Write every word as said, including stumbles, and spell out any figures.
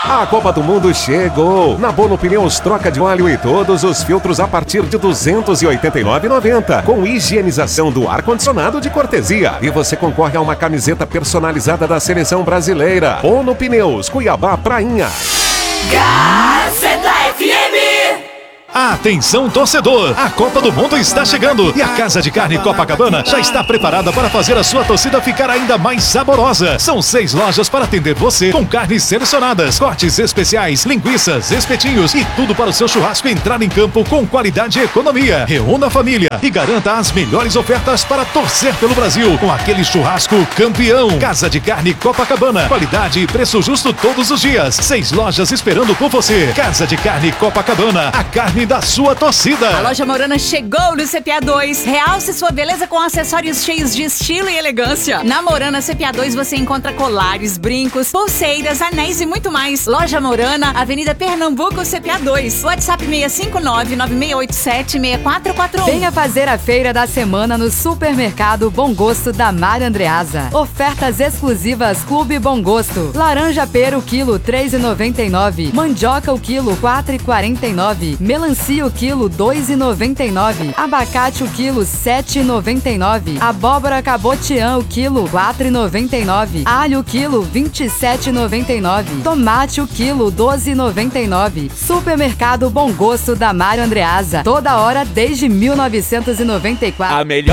A Copa do Mundo chegou! Na Bono Pneus, troca de óleo e todos os filtros a partir de duzentos e oitenta e nove reais e noventa centavos, com higienização do ar-condicionado de cortesia. E você concorre a uma camiseta personalizada da Seleção Brasileira. Bono Pneus, Cuiabá, Prainha. Gazeta F M. Atenção, torcedor! A Copa do Mundo está chegando e a Casa de Carne Copacabana já está preparada para fazer a sua torcida ficar ainda mais saborosa. São seis lojas para atender você com carnes selecionadas, cortes especiais, linguiças, espetinhos e tudo para o seu churrasco entrar em campo com qualidade e economia. Reúna a família e garanta as melhores ofertas para torcer pelo Brasil com aquele churrasco campeão. Casa de Carne Copacabana. Qualidade e preço justo todos os dias. Seis lojas esperando por você. Casa de Carne Copacabana. A carne da sua torcida. A loja Morana chegou no C P A dois. Realce sua beleza com acessórios cheios de estilo e elegância. Na Morana C P A dois você encontra colares, brincos, pulseiras, anéis e muito mais. Loja Morana, Avenida Pernambuco, C P A dois. WhatsApp seis cinco nove, nove seis oito sete, seis quatro quatro um. Venha fazer a feira da semana no Supermercado Bom Gosto da Mário Andreasa. Ofertas exclusivas Clube Bom Gosto. Laranja pera o quilo três reais e noventa e nove centavos. Mandioca o quilo quatro reais e quarenta e nove centavos. Melancia o quilo dois reais e noventa e nove centavos. Abacate o quilo sete reais e noventa e nove centavos. Abóbora cabotiã o quilo quatro reais e noventa e nove centavos. Alho o quilo vinte e sete reais e noventa e nove centavos. Tomate o quilo doze reais e noventa e nove centavos. Supermercado Bom Gosto da Mário Andreasa. Toda hora desde mil novecentos e noventa e quatro. A melhor